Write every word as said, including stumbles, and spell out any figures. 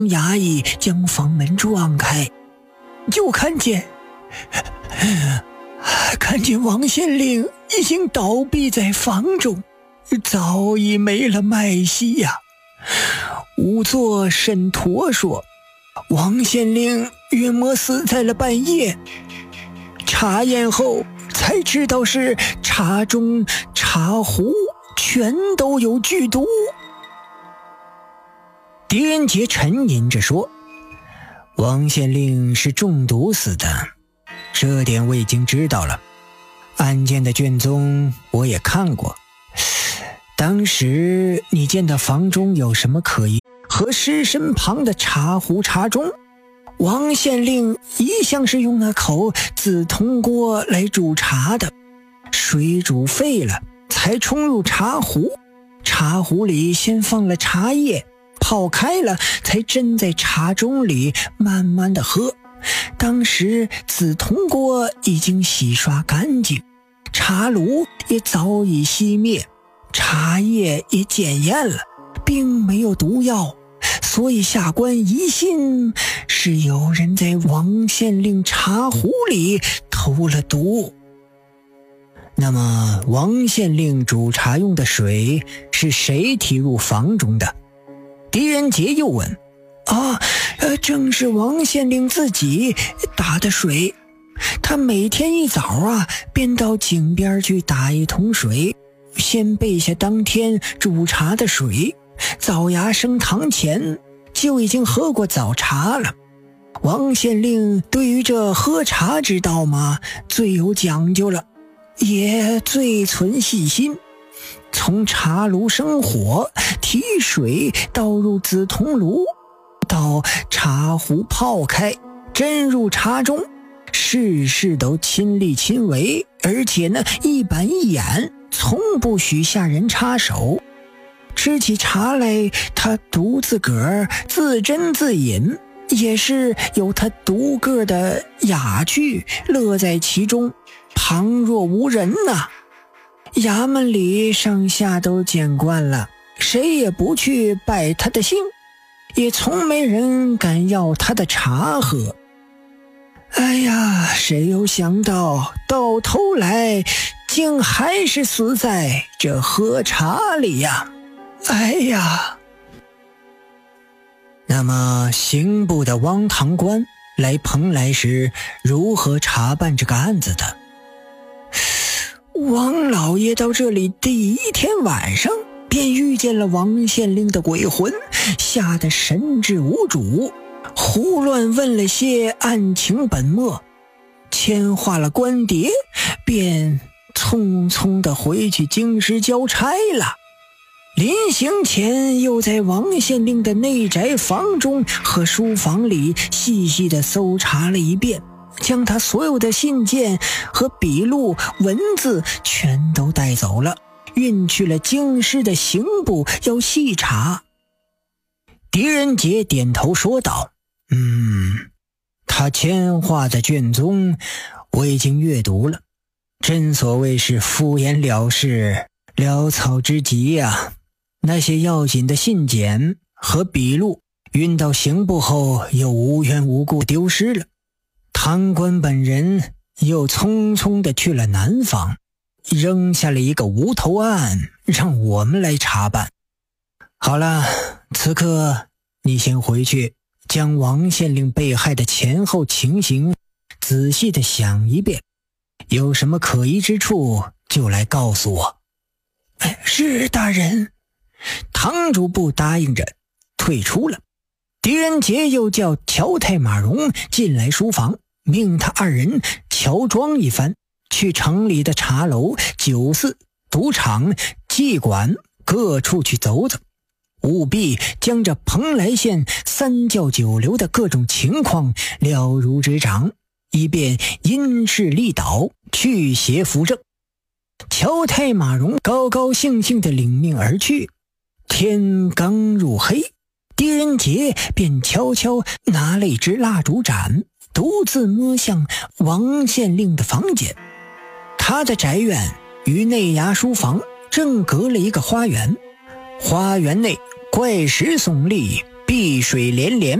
衙役将房门撞开，就看见看见王县令已经倒闭在房中，早已没了脉息呀。仵作审陀说，王县令约莫死在了半夜，查验后才知道是茶中茶壶全都有剧毒。狄仁杰沉吟着说，王县令是中毒死的，这点我已经知道了。案件的卷宗我也看过，当时你见到房中有什么可疑？和尸身旁的茶壶茶盅，王县令一向是用那口紫铜锅来煮茶的，水煮沸了才冲入茶壶，茶壶里先放了茶叶，泡开了才斟在茶盅里慢慢的喝。当时紫铜锅已经洗刷干净，茶炉也早已熄灭，茶叶也检验了，并没有毒药，所以下官疑心是有人在王县令茶壶里投了毒。那么王县令煮茶用的水是谁提入房中的？狄仁杰又问。啊，呃，正是王县令自己打的水。他每天一早啊，便到井边去打一桶水，先备下当天煮茶的水，早芽升堂前就已经喝过早茶了。王县令对于这喝茶之道嘛，最有讲究了，也最存细心。从茶炉生火，提水倒入紫铜炉，到茶壶泡开，斟入茶中，事事都亲力亲为，而且呢一板一眼，从不许下人插手。吃起茶来，他独自个儿自斟自饮，也是有他独个的雅趣，乐在其中，旁若无人呐、啊。衙门里上下都见惯了，谁也不去拜他的姓，也从没人敢要他的茶喝。哎呀，谁有想到到头来竟还是死在这喝茶里呀！哎呀！那么刑部的汪堂官来蓬莱时如何查办这个案子的？王老爷到这里第一天晚上便遇见了王县令的鬼魂，吓得神志无主，胡乱问了些案情本末，签划了官牒，便匆匆地回去京师交差了。临行前又在王县令的内宅房中和书房里细细地搜查了一遍，将他所有的信件和笔录文字全都带走了，运去了京师的刑部要细查。狄仁杰点头说道，嗯，他签划的卷宗我已经阅读了，真所谓是敷衍了事，潦草之极呀。那些要紧的信件和笔录运到刑部后又无缘无故丢失了，堂官本人又匆匆地去了南方，扔下了一个无头案让我们来查办。好了，此刻你先回去将王县令被害的前后情形仔细地想一遍，有什么可疑之处就来告诉我。是大人。堂主簿答应着退出了。狄仁杰又叫乔太马荣进来书房，命他二人乔装一番，去城里的茶楼、酒肆、赌场、妓馆各处去走走，务必将这蓬莱县三教九流的各种情况了如指掌，以便因势利导，去邪扶正。乔太马荣高高兴兴地领命而去。天刚入黑，狄仁杰便悄悄拿了一支蜡烛盏，独自摸向王县令的房间。他的宅院与内衙书房正隔了一个花园，花园内怪石耸立， 碧水连连。